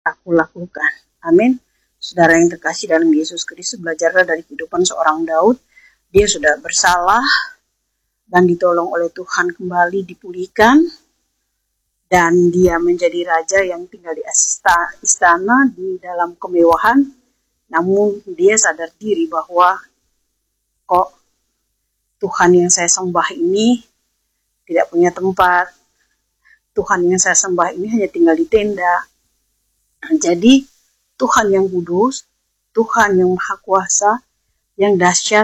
aku lakukan. Amin. Saudara yang terkasih dalam Yesus Kristus, belajarlah dari kehidupan seorang Daud. Dia sudah bersalah dan ditolong oleh Tuhan kembali dipulihkan. Dan dia menjadi raja yang tinggal di istana di dalam kemewahan. Namun dia sadar diri bahwa kok Tuhan yang saya sembah ini tidak punya tempat. Tuhan yang saya sembah ini hanya tinggal di tenda. Jadi Tuhan yang kudus, Tuhan yang maha kuasa, yang dahsyat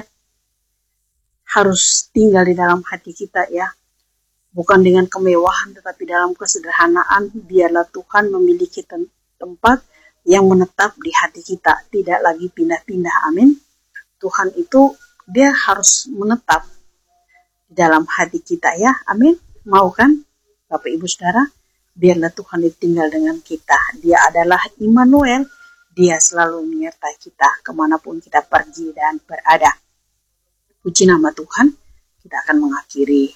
harus tinggal di dalam hati kita ya. Bukan dengan kemewahan tetapi dalam kesederhanaan. Biarlah Tuhan memiliki tempat yang menetap di hati kita, tidak lagi pindah-pindah. Amin. Tuhan itu dia harus menetap di dalam hati kita ya. Amin. Mau kan Bapak Ibu Saudara? Biarlah Tuhan tinggal dengan kita. Dia adalah Immanuel. Dia selalu menyertai kita kemanapun kita pergi dan berada. Puji nama Tuhan. Kita akan mengakhiri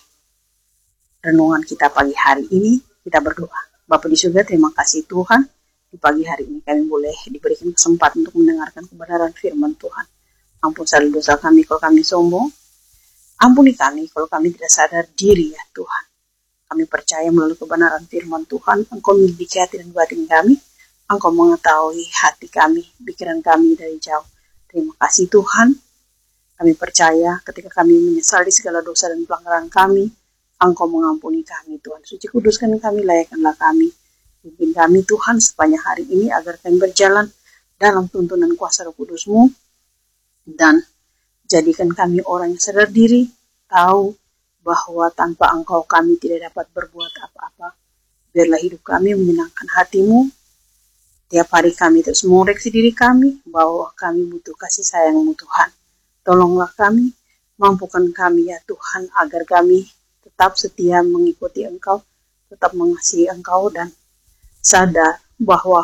renungan kita pagi hari ini. Kita berdoa. Bapa di surga, terima kasih Tuhan. Di pagi hari ini kami boleh diberikan kesempatan untuk mendengarkan kebenaran firman Tuhan. Ampun segala dosa kami kalau kami sombong. Ampuni kami kalau kami tidak sadar diri ya Tuhan. Kami percaya melalui kebenaran firman Tuhan, Engkau memiliki hati dan batin kami. Engkau mengetahui hati kami, pikiran kami dari jauh. Terima kasih Tuhan. Kami percaya ketika kami menyesali segala dosa dan pelanggaran kami, Engkau mengampuni kami Tuhan. Suci kuduskan kami, layakkanlah kami. Pimpin kami Tuhan sepanjang hari ini agar kami berjalan dalam tuntunan kuasa Roh Kudus-Mu. Dan jadikan kami orang yang sadar diri, tahu bahwa tanpa Engkau kami tidak dapat berbuat apa-apa. Biarlah hidup kami menyenangkan hati-Mu. Tiap hari kami terus mengoreksi diri kami bahwa kami butuh kasih sayang-Mu Tuhan. Tolonglah kami, mampukan kami ya Tuhan agar kami tetap setia mengikuti Engkau, tetap mengasihi Engkau dan sadar bahwa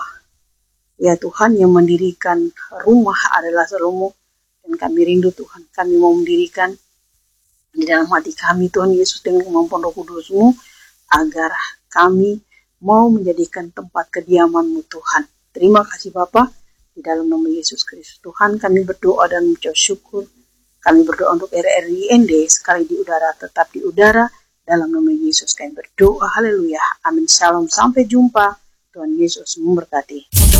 ya Tuhan yang mendirikan rumah adalah Salomo. Dan kami rindu Tuhan, kami mau mendirikan di dalam hati kami Tuhan Yesus dengan kemampuan Roh Kudus-Mu agar kami mau menjadikan tempat kediaman-Mu Tuhan. Terima kasih Bapa, di dalam nama Yesus Kristus Tuhan kami berdoa dan mengucap syukur. Kami berdoa untuk RRIND sekali di udara tetap di udara. Dalam nama Yesus kami berdoa. Haleluya. Amin. Shalom. Sampai jumpa. Tuhan Yesus memberkati.